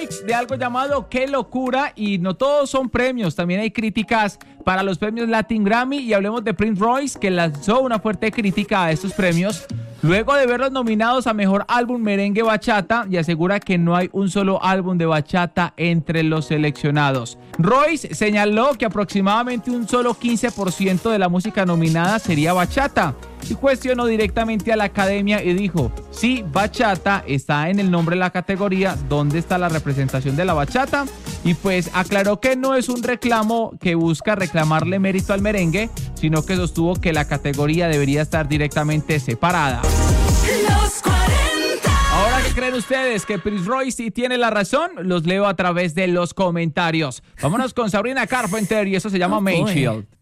de algo llamado Qué Locura, y no todos son premios, también hay críticas para los premios Latin Grammy, y hablemos de Prince Royce, que lanzó una fuerte crítica a estos premios luego de verlos nominados a Mejor Álbum Merengue Bachata, y asegura que no hay un solo álbum de bachata entre los seleccionados. Royce señaló que aproximadamente un solo 15% de la música nominada sería bachata, y cuestionó directamente a la academia y dijo: sí, bachata está en el nombre de la categoría, ¿dónde está la representación de la bachata? Y pues aclaró que no es un reclamo que busca reclamarle mérito al merengue, sino que sostuvo que la categoría debería estar directamente separada. Los 40. Ahora, ¿qué creen ustedes? ¿Que Prince Royce sí tiene la razón? Los leo a través de los comentarios. Vámonos con Sabrina Carpenter y eso se llama Main Shield.